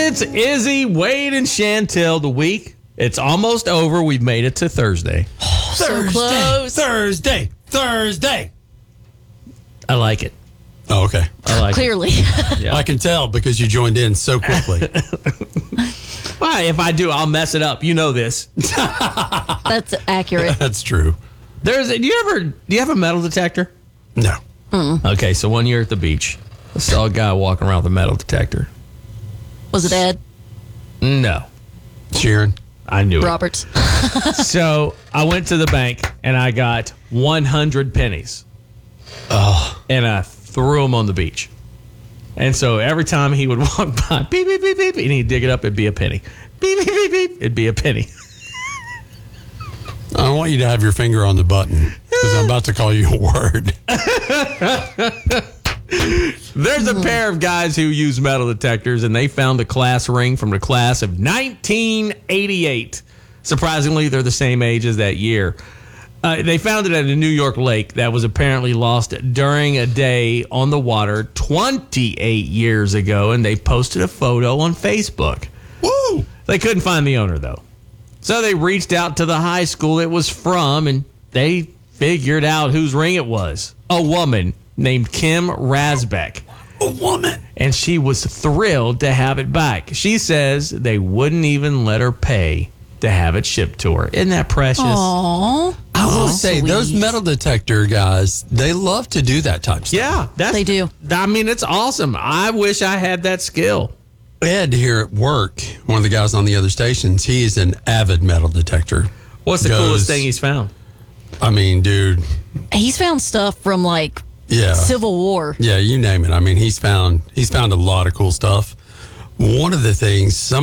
It's Izzy, Wade, and Chantel. The week, it's almost over. We've made it to Thursday. So close. Thursday. I like it. Oh, okay. I like Clearly. Yeah. I can tell because you joined in so quickly. it. Well, if I do, I'll mess it up. You know this. That's accurate. That's true. Do you have a metal detector? No. Okay, so one year at the beach, I saw a guy walking around with a metal detector. Was it Ed No, Sharon. I knew Roberts? it. So I went to the bank and I got 100 pennies. Oh. And I threw them on the beach. And so every time he would walk by, beep, beep, beep, beep, and he'd dig it up, it'd be a penny. Beep, beep, beep, beep, it'd be a penny. I want you to have your finger on the button because I'm about to call you a word. There's a pair of guys who use metal detectors, and they found a class ring from the class of 1988. Surprisingly, they're the same age as that year. They found it at a New York lake that was apparently lost during a day on the water 28 years ago, and they posted a photo on Facebook. Woo! They couldn't find the owner, though. So they reached out to the high school it was from, and they figured out whose ring it was. A woman named Kim Rasbeck. A woman. And she was thrilled to have it back. She says they wouldn't even let her pay to have it shipped to her. Isn't that precious? Aww. I will say, those metal detector guys, they love to do that type stuff. Yeah. They do. I mean, it's awesome. I wish I had that skill. Ed here at work, one of the guys on the other stations, he's an avid metal detector. What's the coolest thing he's found? I mean, dude. He's found stuff from like Civil War. Yeah, you name it. I mean, he's found a lot of cool stuff. One of the things,